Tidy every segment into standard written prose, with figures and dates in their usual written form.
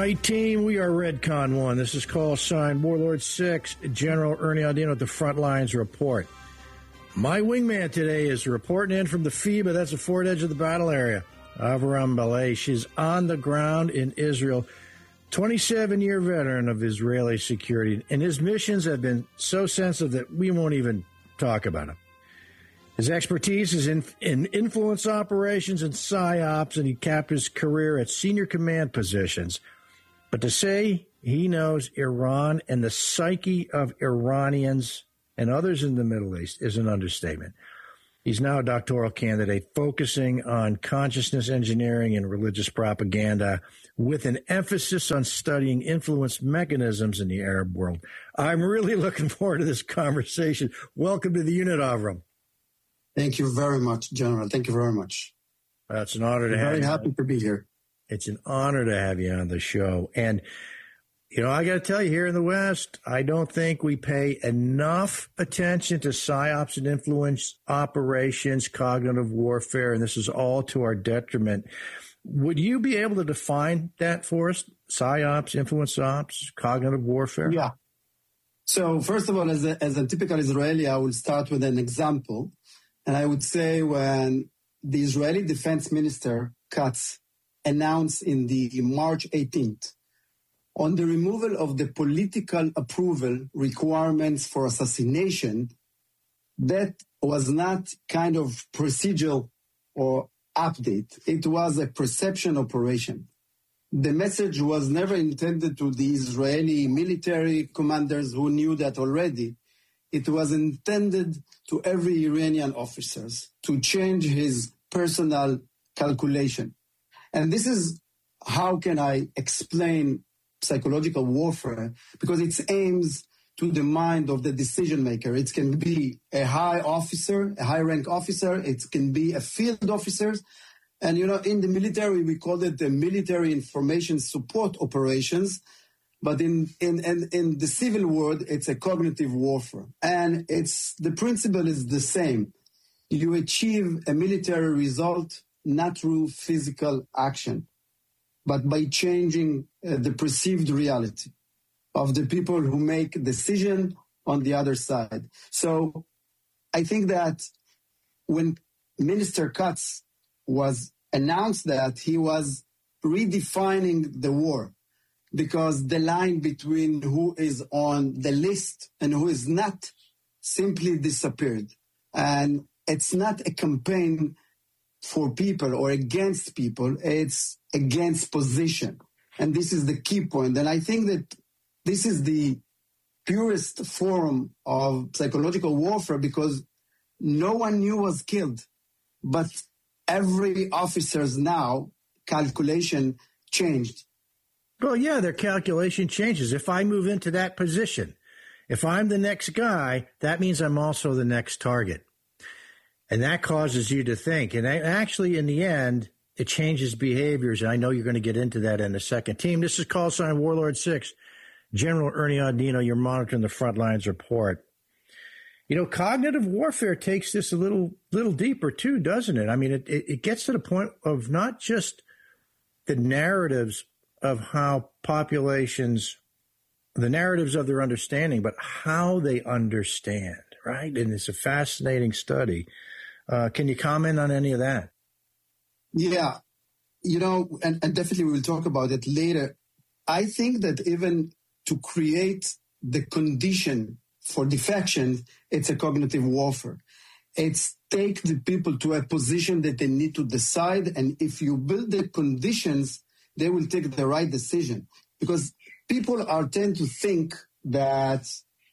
right, team. We are Redcon 1. This is call sign Warlord 6, General Ernie Audino at the Front Lines Report. My wingman today is reporting in from the FIBA. That's the forward edge of the battle area. Avraham Balei. She's on the ground in Israel. 27-year veteran of Israeli security. And his missions have been so sensitive that we won't even talk about them. His expertise is in influence operations and PSYOPs, and he capped his career at senior command positions. But to say he knows Iran and the psyche of Iranians and others in the Middle East is an understatement. He's now a doctoral candidate focusing on consciousness engineering and religious propaganda with an emphasis on studying influence mechanisms in the Arab world. I'm really looking forward to this conversation. Welcome to the unit, Avram. Thank you very much, General. Thank you very much. It's an honor to have you. Very happy to be here. It's an honor to have you on the show. And, you know, I got to tell you, here in the West, I don't think we pay enough attention to PSYOPs and influence operations, cognitive warfare, and this is all to our detriment. Would you be able to define that for us? PSYOPs, influence ops, cognitive warfare? Yeah. So, first of all, as a typical Israeli, I will start with an example. And I would say when the Israeli Defense Minister, Katz, announced in the March 18th on the removal of the political approval requirements for assassination, that was not kind of procedural or update. It was a perception operation. The message was never intended to the Israeli military commanders who knew that already. It was intended to every Iranian officers to change his personal calculation. And this is how can I explain psychological warfare, because it aims to the mind of the decision maker. It can be a high officer, a high rank officer. It can be a field officer. And, you know, in the military, we call it the military information support operations. But in the civil world, it's a cognitive warfare. And the principle is the same. You achieve a military result not through physical action, but by changing the perceived reality of the people who make decision on the other side. So I think that when Minister Katz was announced that, he was redefining the war, because the line between who is on the list and who is not simply disappeared. And it's not a campaign for people or against people, it's against position. And this is the key point. And I think that this is the purest form of psychological warfare, because no one knew was killed, but every officer's now calculation changed. Well, yeah, their calculation changes. If I move into that position, if I'm the next guy, that means I'm also the next target. And that causes you to think. And actually, in the end, it changes behaviors. And I know you're going to get into that in a second. Team, this is call sign Warlord 6, General Ernie Audino. You're monitoring the Front Lines Report. You know, cognitive warfare takes this a little deeper, too, doesn't it? I mean, it gets to the point of not just the narratives of how populations, the narratives of their understanding, but how they understand, right? And it's a fascinating study. Can you comment on any of that? Yeah, you know, and definitely we'll talk about it later. I think that even to create the condition for defection, it's a cognitive warfare. It's take the people to a position that they need to decide. And if you build the conditions, they will take the right decision, because people tend to think that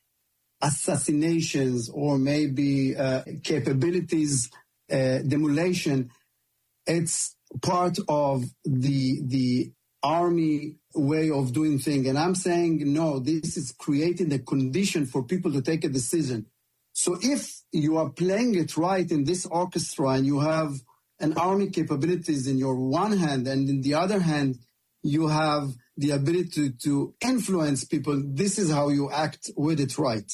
assassinations or maybe capabilities, demolition, it's part of the army way of doing things. And I'm saying, no, this is creating the condition for people to take a decision. So if you are playing it right in this orchestra and you have an army capabilities in your one hand, and in the other hand, you have the ability to influence people, this is how you act with it right.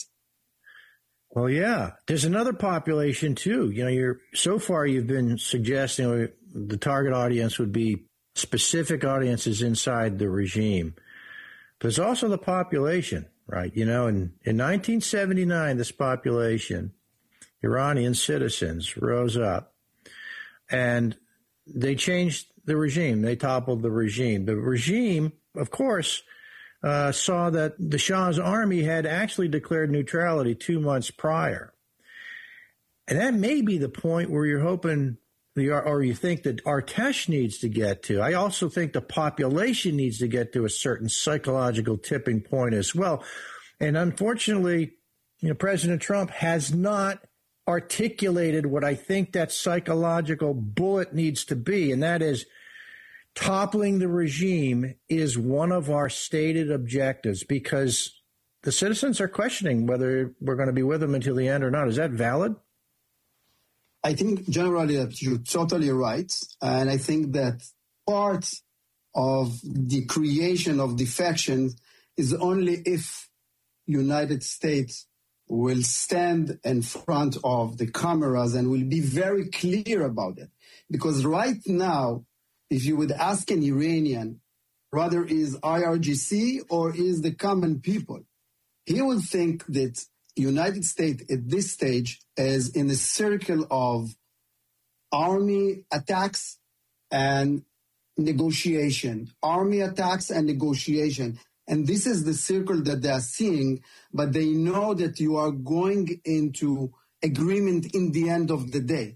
Well, yeah. There's another population, too. You know, so far you've been suggesting the target audience would be specific audiences inside the regime. But there's also the population, right? You know, in 1979, this population, Iranian citizens, rose up and they changed the regime. They toppled the regime. The regime, of course, saw that the Shah's army had actually declared neutrality 2 months prior. And that may be the point where you're hoping, or you think that Artesh needs to get to. I also think the population needs to get to a certain psychological tipping point as well. And unfortunately, you know, President Trump has not articulated what I think that psychological bullet needs to be, and that is toppling the regime is one of our stated objectives, because the citizens are questioning whether we're going to be with them until the end or not. Is that valid? I think generally that you're totally right. And I think that part of the creation of defections is only if United States will stand in front of the cameras and will be very clear about it. Because right now, if you would ask an Iranian, rather is IRGC or is the common people, he would think that United States at this stage is in a circle of army attacks and negotiation, army attacks and negotiation. And this is the circle that they are seeing, but they know that you are going into agreement in the end of the day.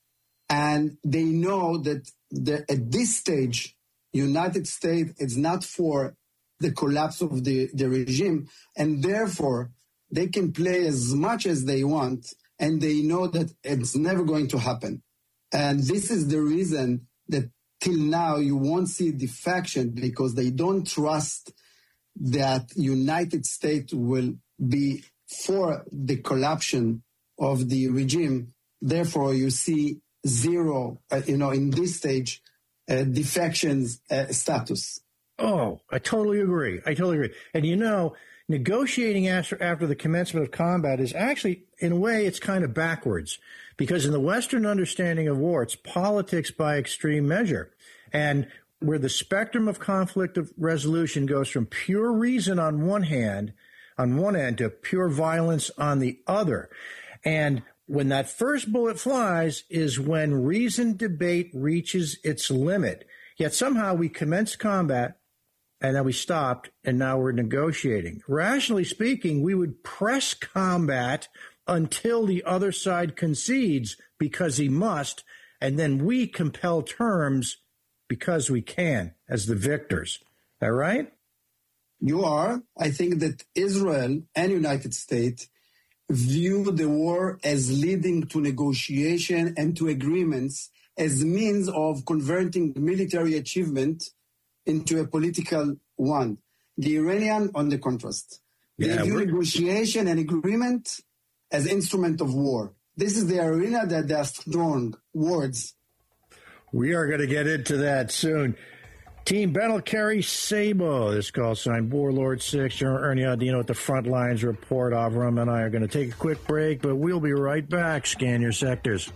And they know that at this stage, United States is not for the collapse of the regime, and therefore they can play as much as they want, and they know that it's never going to happen. And this is the reason that till now you won't see defection, because they don't trust that United States will be for the collapse of the regime. Therefore, you see zero, in this stage, defections status. Oh, I totally agree. And negotiating after the commencement of combat is actually, in a way, it's kind of backwards, because in the Western understanding of war, it's politics by extreme measure. And where the spectrum of conflict of resolution goes from pure reason on one end to pure violence on the other. And when that first bullet flies is when reasoned debate reaches its limit. Yet somehow we commenced combat, and then we stopped, and now we're negotiating. Rationally speaking, we would press combat until the other side concedes because he must, and then we compel terms because we can as the victors. Is that right? You are. I think that Israel and United States view the war as leading to negotiation and to agreements as means of converting military achievement into a political one. The Iranian, on the contrast, they view negotiation and agreement as instrument of war. This is the arena that they are strong words. We are going to get into that soon. Team Benel Kerry Sabo, this call sign Warlord 6, Ernie Audino at the Front Lines Report. Avram and I are going to take a quick break, but we'll be right back. Scan your sectors.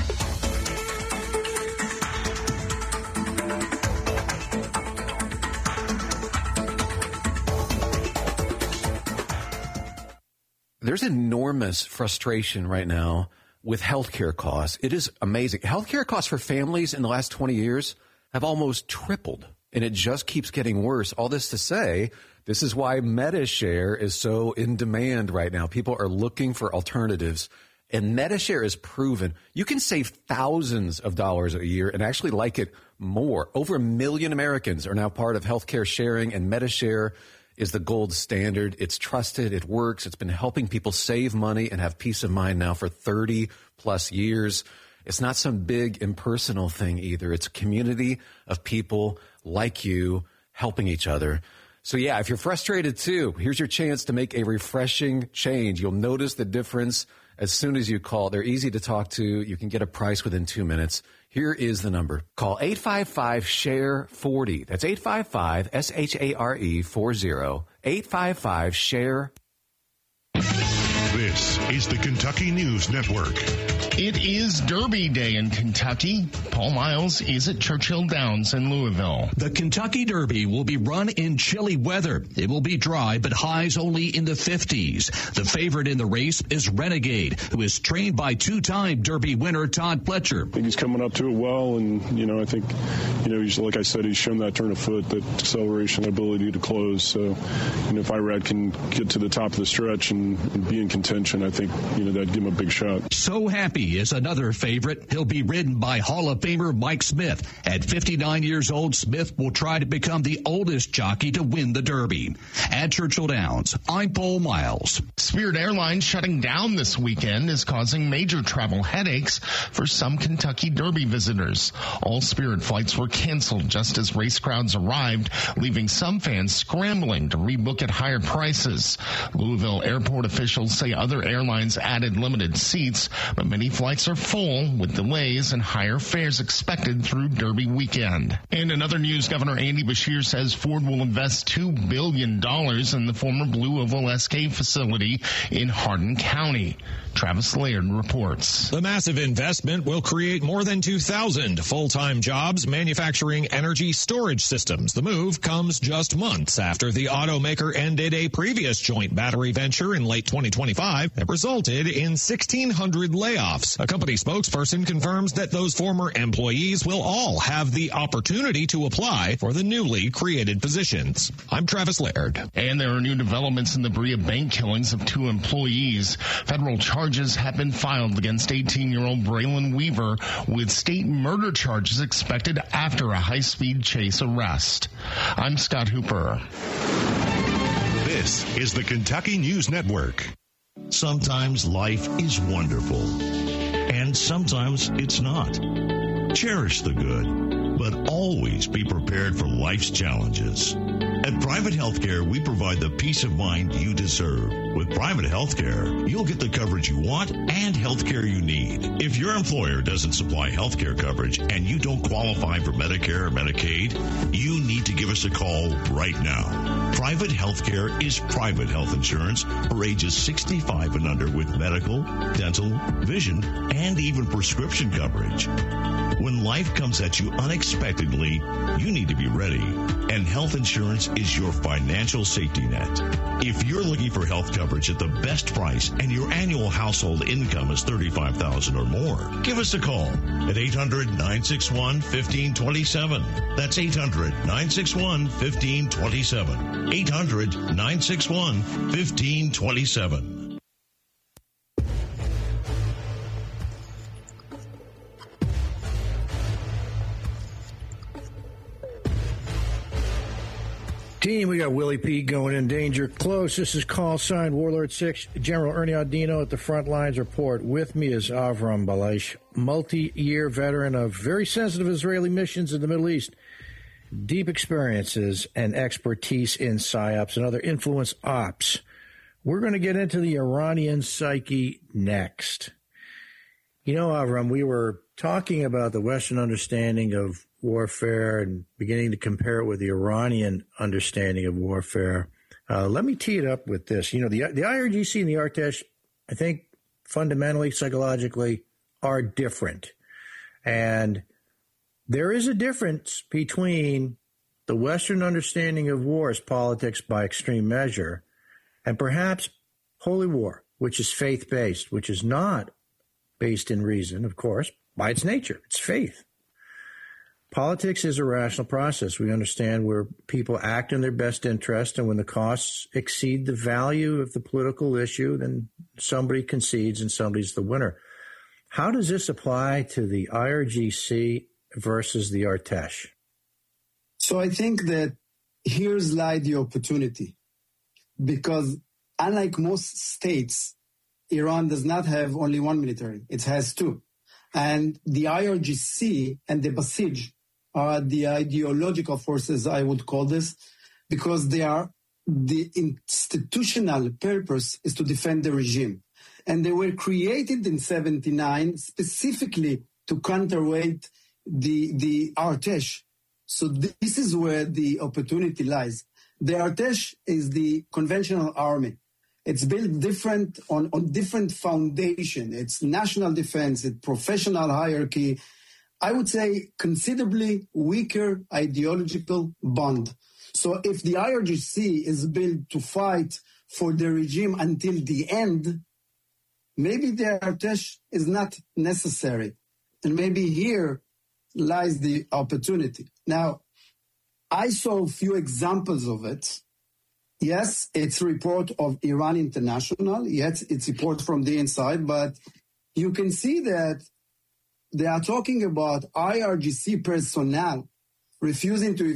There's enormous frustration right now with healthcare costs. It is amazing. Healthcare costs for families in the last 20 years have almost tripled, and it just keeps getting worse. All this to say, this is why MediShare is so in demand right now. People are looking for alternatives, and MediShare is proven. You can save thousands of dollars a year and actually like it more. Over 1 million Americans are now part of healthcare sharing, and MediShare is the gold standard. It's trusted. It works. It's been helping people save money and have peace of mind now for 30 plus years. It's not some big impersonal thing either. It's a community of people like you helping each other. So yeah, if you're frustrated too, here's your chance to make a refreshing change. You'll notice the difference as soon as you call. They're easy to talk to. You can get a price within 2 minutes. Here is the number. Call 855-SHARE-40. That's 855-SHARE-40. 855-SHARE. This is the Kentucky News Network. It is Derby Day in Kentucky. Paul Miles is at Churchill Downs in Louisville. The Kentucky Derby will be run in chilly weather. It will be dry, but highs only in the 50s. The favorite in the race is Renegade, who is trained by two-time Derby winner Todd Pletcher. I think he's coming up to it well, and, I think, he's, like I said, he's shown that turn of foot, that acceleration, ability to close. So, if Irad can get to the top of the stretch and be in contention, I think, that'd give him a big shot. So Happy is another favorite. He'll be ridden by Hall of Famer Mike Smith. At 59 years old, Smith will try to become the oldest jockey to win the Derby. At Churchill Downs, I'm Paul Miles. Spirit Airlines shutting down this weekend is causing major travel headaches for some Kentucky Derby visitors. All Spirit flights were canceled just as race crowds arrived, leaving some fans scrambling to rebook at higher prices. Louisville airport officials say other airlines added limited seats, but many flights are full with delays and higher fares expected through Derby weekend. In another news, Governor Andy Beshear says Ford will invest $2 billion in the former Blue Oval SK facility in Hardin County. Travis Laird reports. The massive investment will create more than 2,000 full-time jobs manufacturing energy storage systems. The move comes just months after the automaker ended a previous joint battery venture in late 2025 that resulted in 1,600 layoffs. A company spokesperson confirms that those former employees will all have the opportunity to apply for the newly created positions. I'm Travis Laird. And there are new developments in the Berea bank killings of 2 employees. Federal charges have been filed against 18-year-old Braylon Weaver, with state murder charges expected after a high-speed chase arrest. I'm Scott Hooper. This is the Kentucky News Network. Sometimes life is wonderful, and sometimes it's not. Cherish the good, but always be prepared for life's challenges. At Private Healthcare, we provide the peace of mind you deserve. With Private Healthcare, you'll get the coverage you want and healthcare you need. If your employer doesn't supply healthcare coverage and you don't qualify for Medicare or Medicaid, you need to give us a call right now. Private Healthcare is private health insurance for ages 65 and under with medical, dental, vision, and even prescription coverage. When life comes at you unexpectedly, you need to be ready, and health insurance is your financial safety net. If you're looking for health coverage at the best price and your annual household income is $35,000 or more, give us a call at 800-961-1527. That's 800-961-1527. 800-961-1527. Team, we got Willie P going in danger close. This is call sign Warlord 6, General Ernie Audino at the front lines report. With me is Avram Balash, multi-year veteran of very sensitive Israeli missions in the Middle East, deep experiences and expertise in PSYOPs and other influence ops. We're going to get into the Iranian psyche next. Avram, we were talking about the Western understanding of warfare and beginning to compare it with the Iranian understanding of warfare. Let me tee it up with this. The IRGC and the Artesh, I think, fundamentally, psychologically, are different. And there is a difference between the Western understanding of war as politics by extreme measure and perhaps holy war, which is faith-based, which is not based in reason, of course, by its nature. It's faith. Politics is a rational process. We understand where people act in their best interest, and when the costs exceed the value of the political issue, then somebody concedes and somebody's the winner. How does this apply to the IRGC versus the Artesh? So I think that here's lies the opportunity, because unlike most states, Iran does not have only one military. It has 2. And the IRGC and the Basij are the ideological forces, I would call this, because the institutional purpose is to defend the regime. And they were created in 1979 specifically to counterweight the Artesh. So this is where the opportunity lies. The Artesh is the conventional army. It's built different on different foundation. It's national defense, it's professional hierarchy. I would say considerably weaker ideological bond. So if the IRGC is built to fight for the regime until the end, maybe the Artesh is not necessary. And maybe here lies the opportunity. Now, I saw a few examples of it. Yes, it's a report of Iran International. Yes, it's a report from the inside, but you can see that they are talking about IRGC personnel refusing to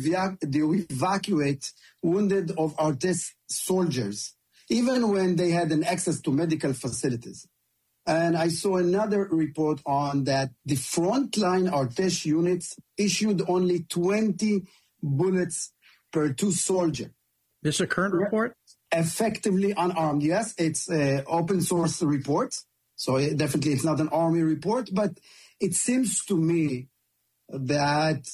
evacuate wounded of Artesh soldiers, even when they had an access to medical facilities. And I saw another report on that the frontline Artesh units issued only 20 bullets per 2 soldiers. This is a current report? Effectively unarmed. Yes, it's an open source report. So definitely it's not an army report, but it seems to me that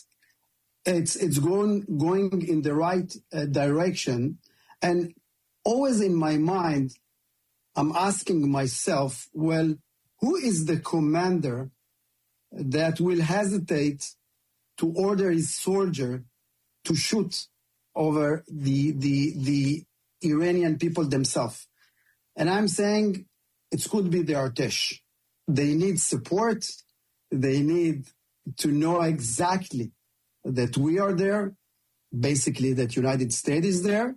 it's going in the right direction. And always in my mind, I'm asking myself, well, who is the commander that will hesitate to order his soldier to shoot over the Iranian people themselves? And I'm saying it could be the Artesh. They need support. They need to know exactly that we are there, basically that United States is there.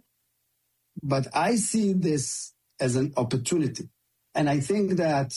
But I see this as an opportunity. And I think that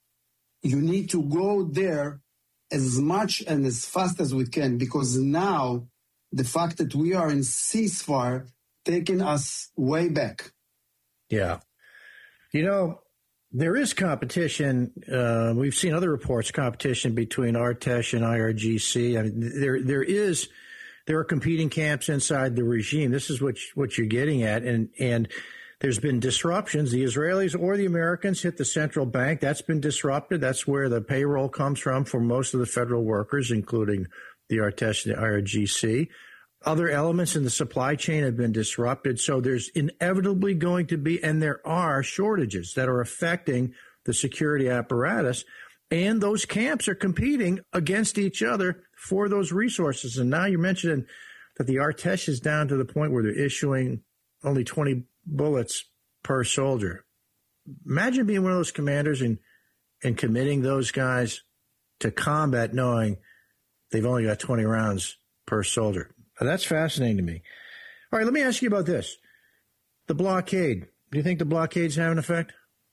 you need to go there as much and as fast as we can, because now the fact that we are in ceasefire taking us way back. Yeah. You know, there is competition. We've seen other reports, competition between Artesh and IRGC. I mean, there are competing camps inside the regime. This is what you're getting at. And there's been disruptions. The Israelis or the Americans hit the central bank. That's been disrupted. That's where the payroll comes from for most of the federal workers, including the Artesh and the IRGC. Other elements in the supply chain have been disrupted. So there's inevitably going to be, and there are, shortages that are affecting the security apparatus. And those camps are competing against each other for those resources. And now you're mentioning that the Artesh is down to the point where they're issuing only 20 bullets per soldier. Imagine being one of those commanders and committing those guys to combat knowing they've only got 20 rounds per soldier. That's fascinating to me. All right, let me ask you about this. The blockade. Do you think the blockade's having an effect?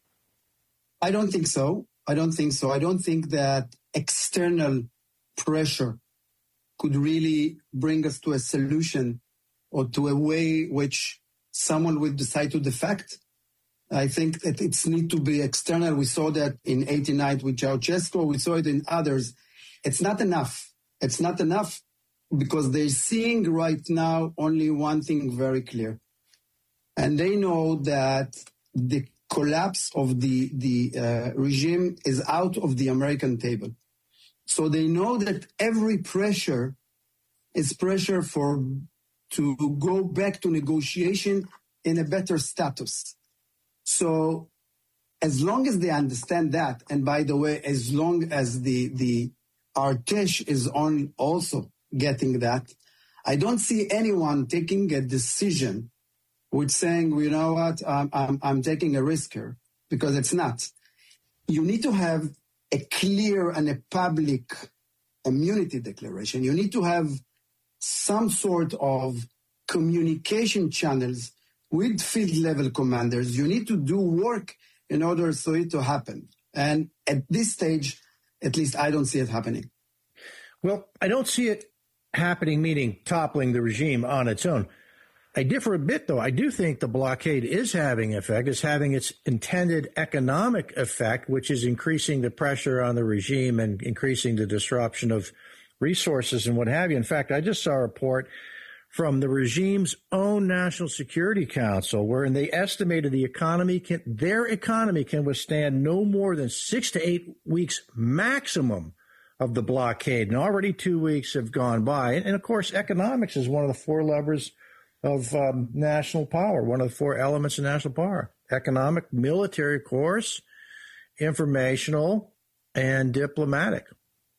I don't think so. I don't think that external pressure could really bring us to a solution or to a way which someone will decide to defect. I think that it's need to be external. We saw that in 89 with Ceausescu. We saw it in others. It's not enough. It's not enough because they're seeing right now only one thing very clear. And they know that the collapse of the regime is out of the American table. So they know that every pressure is pressure to go back to negotiation in a better status. So as long as they understand that, and by the way, as long as the Artesh is on also getting that, I don't see anyone taking a decision with saying, you know what, I'm taking a risk here, because it's not. You need to have a clear and a public immunity declaration. You need to have some sort of communication channels with field level commanders. You need to do work in order for it to happen. And at this stage, at least I don't see it happening. Well, I don't see it happening, meaning toppling the regime on its own. I differ a bit, though. I do think the blockade is having effect. It's having its intended economic effect, which is increasing the pressure on the regime and increasing the disruption of resources and what have you. In fact, I just saw a report from the regime's own National Security Council, wherein they estimated their economy can withstand no more than 6 to 8 weeks maximum of the blockade. And already 2 weeks have gone by. And of course, economics is one of the 4 levers of national power, one of the four elements of national power: economic, military, of course, informational, and diplomatic.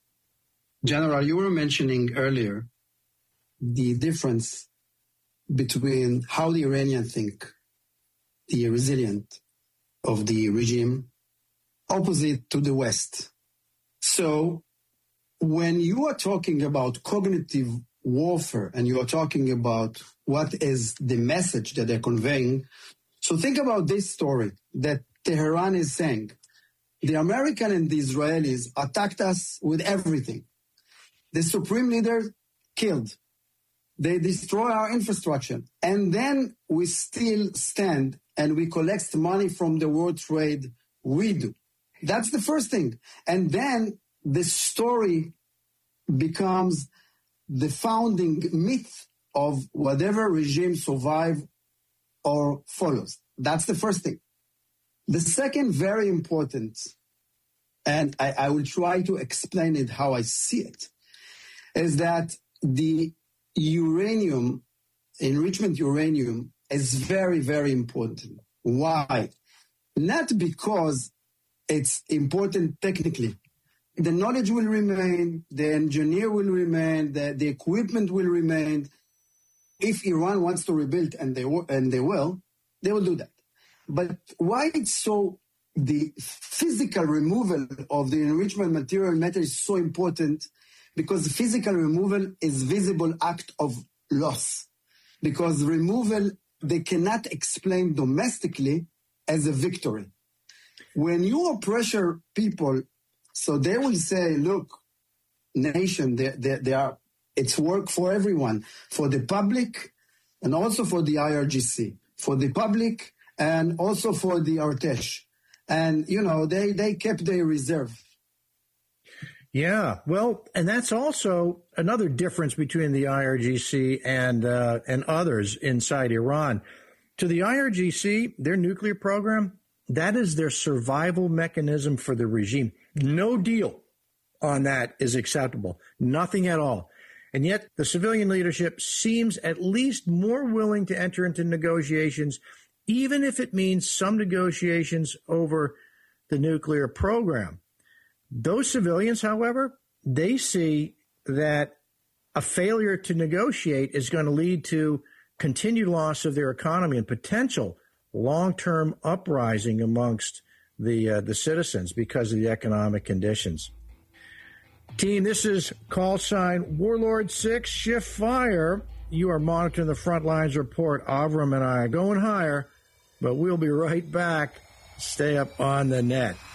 General, you were mentioning earlier the difference between how the Iranians think, the resilience of the regime, opposite to the West. So when you are talking about cognitive warfare and you are talking about what is the message that they're conveying, so think about this story that Tehran is saying. The American and the Israelis attacked us with everything. The supreme leader killed. They destroy our infrastructure. And then we still stand and we collect money from the world trade. We do. That's the first thing. And then the story becomes the founding myth of whatever regime survive or follows. That's the first thing. The second, very important, and I will try to explain it how I see it, is that the uranium, enrichment uranium, is very, very important. Why? Not because it's important technically. The knowledge will remain, the engineer will remain, the equipment will remain. If Iran wants to rebuild, and they will do that. But why it's so, the physical removal of the enrichment material matter is so important? Because physical removal is visible act of loss. Because removal, they cannot explain domestically as a victory. When you pressure people, so they will say, look, nation, they are, it's work for everyone, for the public and also for the IRGC, for the public and also for the Artesh. And, you know, they kept their reserve. Yeah, well, and that's also another difference between the IRGC and others inside Iran. To the IRGC, their nuclear program, that is their survival mechanism for the regime. No deal on that is acceptable. Nothing at all. And yet the civilian leadership seems at least more willing to enter into negotiations, even if it means some negotiations over the nuclear program. Those civilians, however, they see that a failure to negotiate is going to lead to continued loss of their economy and potential long-term uprising amongst the citizens because of the economic conditions. Team, this is call sign Warlord 6, Shift Fire. You are monitoring the Front Lines Report. Avram and I are going higher, but we'll be right back. Stay up on the net.